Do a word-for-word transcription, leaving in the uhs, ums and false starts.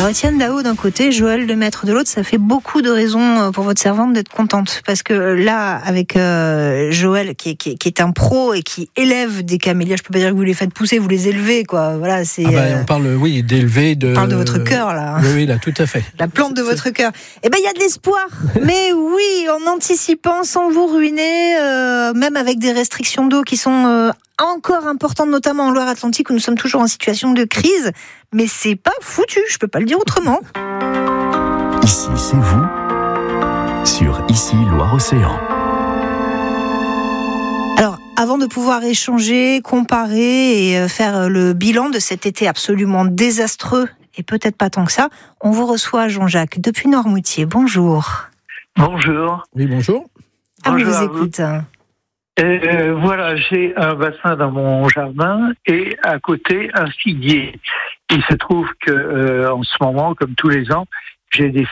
Alors Étienne Dao d'un côté, Joël Lemaître de l'autre, ça fait beaucoup de raisons pour votre servante d'être contente. Parce que là, avec euh, Joël, qui est, qui, est, qui est un pro et qui élève des camélias, je peux pas dire que vous les faites pousser, vous les élevez, quoi. Voilà, c'est. Ah bah, euh, on parle, oui, d'élever, de. On parle de votre cœur, là. Oui, oui, là, tout à fait. La plante de votre cœur. Eh ben, il y a de l'espoir. Mais oui, en anticipant, sans vous ruiner, euh, même avec des restrictions d'eau qui sont euh, encore importantes, notamment en Loire-Atlantique, où nous sommes toujours en situation de crise. Mais c'est pas foutu, je peux pas le dire autrement. Ici, c'est vous, sur Ici, Loire-Océan. Alors, avant de pouvoir échanger, comparer et faire le bilan de cet été absolument désastreux, et peut-être pas tant que ça, on vous reçoit, Jean-Jacques, depuis Noirmoutier. Bonjour. Bonjour. Oui, bonjour. Ah, on Bonjour vous à écoute. Euh, voilà, j'ai un bassin dans mon jardin et à côté un figuier. Il se trouve que euh, en ce moment, comme tous les ans, j'ai des